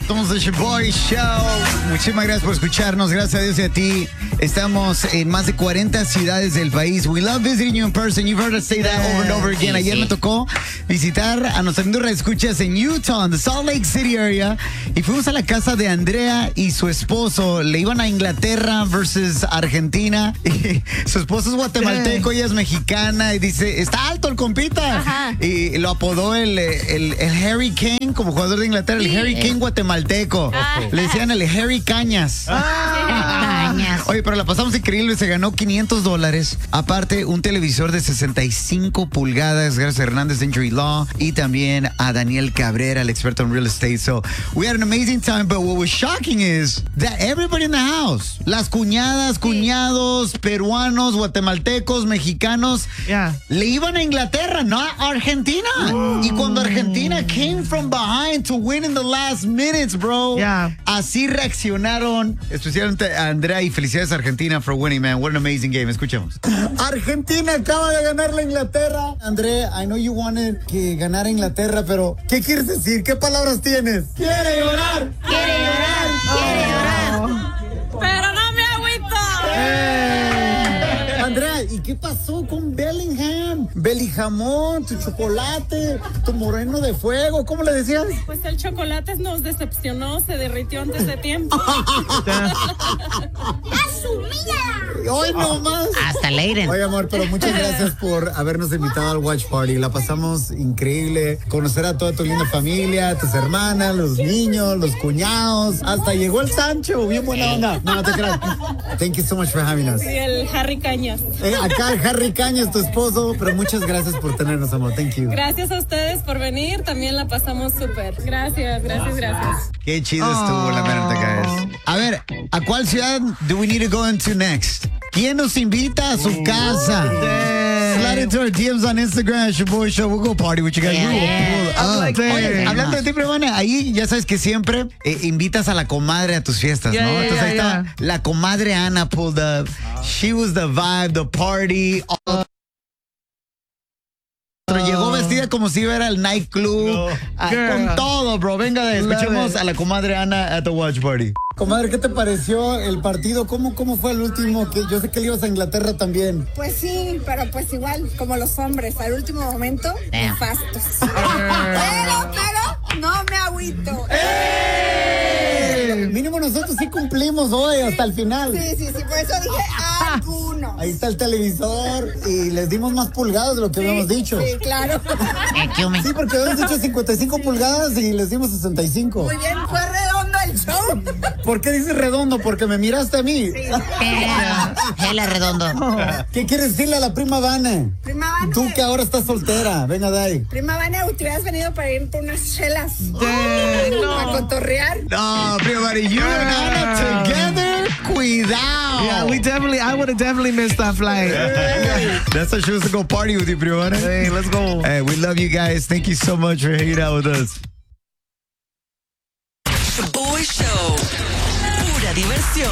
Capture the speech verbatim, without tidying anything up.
Somos The Boy Show. Muchísimas gracias por escucharnos. Gracias a Dios y a ti. Estamos en más de cuarenta ciudades del país. We love visiting you in person. You've heard us say that over and over again. Ayer me tocó visitar a nuestras escuchas en Utah, en the Salt Lake City area. Y fuimos a la casa de Andrea y su esposo. Le iban a Inglaterra versus Argentina. Y su esposo es guatemalteco, ella es mexicana. Y dice, está alto el compita. Ajá. Y lo apodó el, el, el Harry Kane como jugador de Inglaterra. El Harry Kane guatemalteco. Ah. Le decían el Harry Cañas. Ah. Cañas. Oye, pero la pasamos increíble. Se ganó quinientos dólares. Aparte, un televisor de sesenta y cinco pulgadas. Gracias a Hernández Injury Law. Y también a Daniel Cabrera, el experto en real estate. So, we had an amazing time. But what was shocking is that everybody in the house, las cuñadas, cuñados, peruanos, guatemaltecos, mexicanos, yeah. le iban a Inglaterra, no a Argentina. Mm. Y cuando Argentina came from behind to win in the last minutes, bro. Yeah. Así reaccionaron, especialmente a Andrea, y felicidades a Argentina for winning, man. What an amazing game. Escuchemos. Argentina acaba de ganarle a Inglaterra. Andrea, I know you wanted que ganara Inglaterra, pero ¿qué quieres decir? ¿Qué palabras tienes? ¡Quiere llorar! ¡Quiere llorar! ¡Quiere llorar! ¡Pero no me agüito! Eh. Andrea, ¿y qué pasó con Bellingham? Bellingham, tu chocolate, tu moreno de fuego, ¿cómo le decías? Pues el chocolate nos decepcionó, se derritió antes de tiempo. Hoy no más. Hasta Leiden. Oye, amor, pero muchas gracias por habernos invitado al Watch Party. La pasamos increíble. Conocer a toda tu linda familia, tus hermanas, los niños, los cuñados. Hasta llegó el Sancho. Bien buena onda. No, no te creas. Thank you so much for having us. Y el Harry Cañas. Eh, acá el Harry Cañas, tu esposo. Pero muchas gracias por tenernos, amor. Thank you. Gracias a ustedes por venir. También la pasamos súper. Gracias, gracias, gracias. Qué chido estuvo la merda, guys. A ver, ¿a cuál ciudad do we need to go into next? ¿Quién nos invita a su casa? Damn. Slide into our D Ms on Instagram, it's your boy show. We'll go party with you guys. Yeah. We will pull up. Like, oye, hablando de ti, Prevana, ahí ya sabes que siempre eh, invitas a la comadre a tus fiestas, yeah, ¿no? Yeah, Entonces ahí yeah, está yeah. la comadre Ana pulled up. She was the vibe, the party. All Pero llegó vestida como si iba al nightclub. No. Ah, con todo, bro. Venga, escuchemos a la comadre Ana at the watch party. Comadre, ¿qué te pareció el partido? ¿Cómo, cómo fue el último? Que yo sé que le ibas a Inglaterra también. Pues sí, pero pues igual, como los hombres, al último momento, nefastos. pero, pero, no me agüito. ¡Eh! Mínimo nosotros sí cumplimos hoy, hasta el final. Sí, sí, sí, por eso dije algunos. Ahí está el televisor y les dimos más pulgadas de lo que sí, habíamos dicho. Sí, claro. Sí, porque habíamos dicho cincuenta y cinco pulgadas y les dimos sesenta y cinco. Muy bien, fue redondo el show. ¿Por qué dices redondo? Porque me miraste a mí. Sí. Gela redondo. ¿Qué quieres decirle a la prima Vane? Prima Vane. Tú que ahora estás soltera. Venga de ahí. Prima Vane, te hubieras venido para ir por unas chelas. Oh, no. Para cotorrear. No, prima Vane, you and Ana together. Cuidado. Yeah, we definitely, I would have definitely missed that flight. Hey. That's why she was to go party with you, prima Vane. Hey, let's go. Hey, we love you guys. Thank you so much for hanging out with us. The Boy Show. Pura diversión.